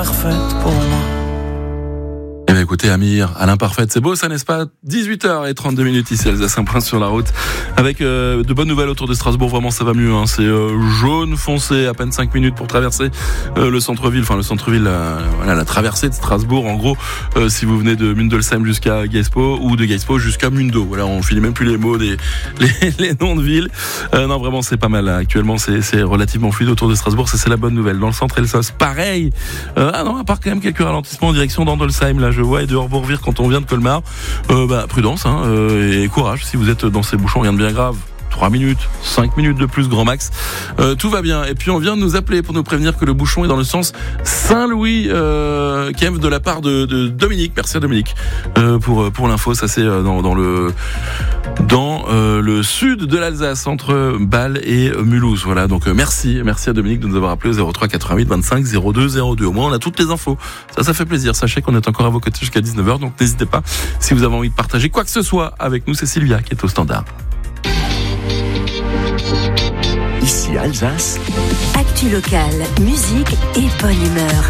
Parfaite pour moi. Eh bien écoutez Amir, à l'imparfaite, c'est beau ça n'est-ce pas? 18h32 ici, Alsace, un point sur la route, avec de bonnes nouvelles autour de Strasbourg, vraiment ça va mieux, hein. C'est jaune foncé, à peine 5 minutes pour traverser le centre-ville, voilà, la traversée de Strasbourg, en gros, si vous venez de Mundelsheim jusqu'à Geispo, ou de Geispo jusqu'à Mundo, voilà, on finit même plus les mots, les noms de villes, non vraiment c'est pas mal, là. Actuellement c'est relativement fluide autour de Strasbourg, ça c'est la bonne nouvelle. Dans le centre Elsass, pareil, à part quand même quelques ralentissements en direction d'Andolsheim, là je vois, et de Orbourvire quand on vient de Colmar, prudence, et courage si vous êtes dans ces bouchons, rien de bien grave. 3 minutes, 5 minutes de plus, grand max. Tout va bien. Et puis on vient de nous appeler pour nous prévenir que le bouchon est dans le sens Saint-Louis, Kiev, de la part de Dominique. Merci à Dominique pour l'info. Ça c'est dans le sud de l'Alsace, entre Bâle et Mulhouse. Voilà. Donc merci à Dominique de nous avoir appelé au 03 88 25 02 02. Au moins on a toutes les infos. Ça fait plaisir. Sachez qu'on est encore à vos côtés jusqu'à 19h. Donc n'hésitez pas si vous avez envie de partager quoi que ce soit avec nous. C'est Sylvia qui est au standard. Ici Alsace. Actu locale, musique et bonne humeur.